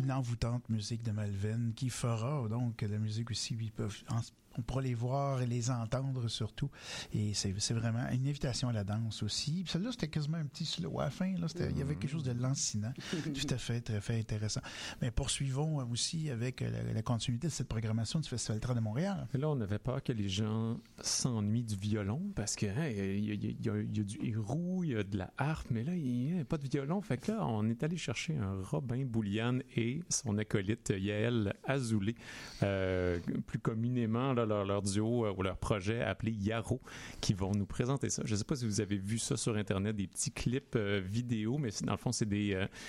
l'envoûtante musique de Malvin qui fera donc la musique aussi. On pourra les voir et les entendre surtout. Et c'est vraiment une invitation à la danse aussi. Puis celle-là, c'était quasiment un petit slow à la fin. Là, il y avait quelque chose de lancinant. Tout à fait, très fait intéressant. Mais poursuivons aussi avec la continuité de cette programmation du Festival Trad de Montréal. Et là, on avait peur que les gens s'ennuient du violon parce que il y a du héroux, il y a de la harpe, mais là, il n'y a pas de violon. Fait que là, on est allé chercher un Robin Bouliane et son acolyte Yael Azoulay, plus communément là, leur duo ou leur projet appelé Yaro, qui vont nous présenter ça. Je ne sais pas si vous avez vu ça sur Internet, des petits clips vidéo, mais dans le fond, c'est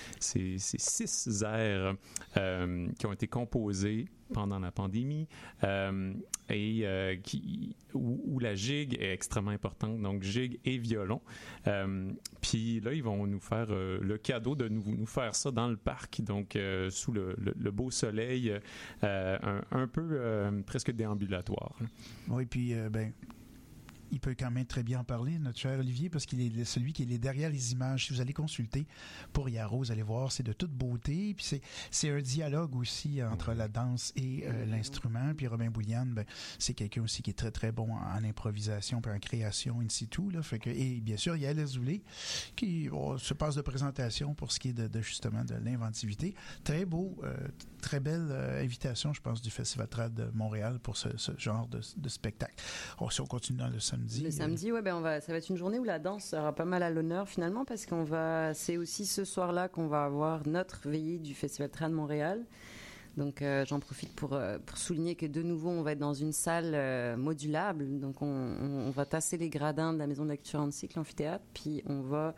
6 airs qui ont été composés pendant la pandémie et où la gigue est extrêmement importante, donc gigue et violon. Puis là, ils vont nous faire le cadeau de nous faire ça dans le parc, donc sous le beau soleil, un peu presque déambulatoire. Oui, puis il peut quand même très bien en parler, notre cher Olivier, parce qu'il est celui qui est derrière les images. Si vous allez consulter pour Yaro, vous allez voir, c'est de toute beauté. Puis c'est un dialogue aussi entre la danse et l'instrument. Puis Robin Bouliane, c'est quelqu'un aussi qui est très, très bon en improvisation puis en création in situ. Là. Et bien sûr, il y a Yael Azoulay qui se passe de présentation pour ce qui est de justement de l'inventivité. Très beau, très belle invitation, je pense, du Festival Trad de Montréal pour ce genre de spectacle. Si on continue dans le samedi. Le samedi, ça va être une journée où la danse sera pas mal à l'honneur finalement, parce c'est aussi ce soir-là qu'on va avoir notre veillée du Festival Trad de Montréal. Donc j'en profite pour souligner que de nouveau on va être dans une salle modulable. Donc on va tasser les gradins de la Maison de la Culture Antique, l'amphithéâtre, puis on va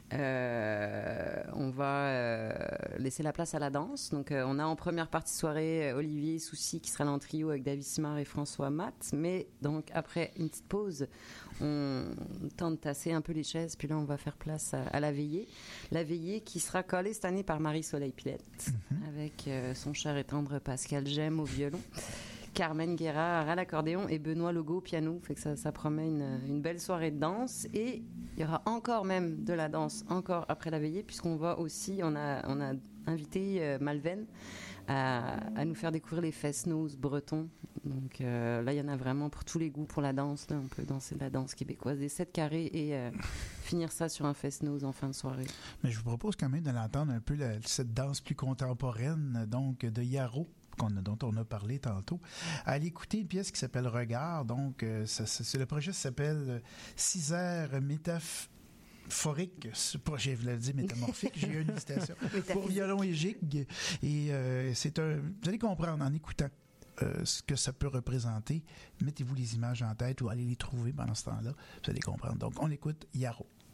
laisser la place à la danse. Donc on a en première partie soirée Olivier Soucy qui sera là en trio avec David Simard et François Matt, mais donc après une petite pause on tente de tasser un peu les chaises, puis là on va faire place à la veillée qui sera collée cette année par Marie-Soleil Pilette, avec son cher et tendre Pascal Gemme au violon, Carmen Guérard à l'accordéon et Benoît Legault au piano. Fait que ça promet une belle soirée de danse, et il y aura encore même de la danse encore après la veillée, puisqu'on va aussi, on a invité Malvin à nous faire découvrir les fest-noz bretons. Donc là, il y en a vraiment pour tous les goûts pour la danse. Là, on peut danser de la danse québécoise, des 7 carrés, et finir ça sur un fest-noz en fin de soirée. Mais je vous propose quand même de l'entendre un peu cette danse plus contemporaine, donc de Yaro, dont on a parlé tantôt. Allez écouter une pièce qui s'appelle Regard. Donc, le projet s'appelle 6 airs métaphorique, je voulais dire métamorphique, j'ai eu une hésitation, pour violon et gigue. Et vous allez comprendre en écoutant ce que ça peut représenter. Mettez-vous les images en tête ou allez les trouver pendant ce temps-là. Vous allez comprendre. Donc, on écoute Yaro.